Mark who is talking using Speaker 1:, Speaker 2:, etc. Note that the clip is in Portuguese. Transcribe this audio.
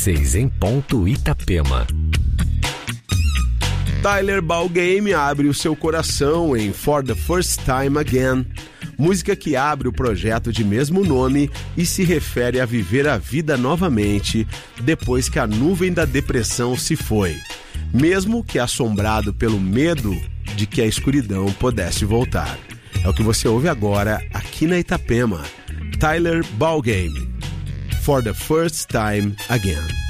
Speaker 1: 16 em ponto, Itapema.
Speaker 2: Tyler Ballgame abre o seu coração em For the First Time Again, música que abre o projeto de mesmo nome e se refere a viver a vida novamente depois que a nuvem da depressão se foi, mesmo que assombrado pelo medo de que a escuridão pudesse voltar. É o que você ouve agora aqui na Itapema. Tyler Ballgame, For the First Time Again.